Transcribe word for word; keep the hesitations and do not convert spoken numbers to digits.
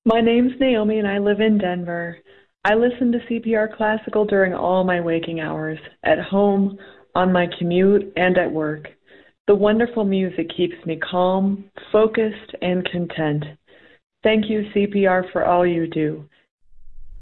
My name's Naomi and I live in Denver. I listen to C P R Classical during all my waking hours, at home, on my commute, and at work. The wonderful music keeps me calm, focused, and content. Thank you, C P R, for all you do.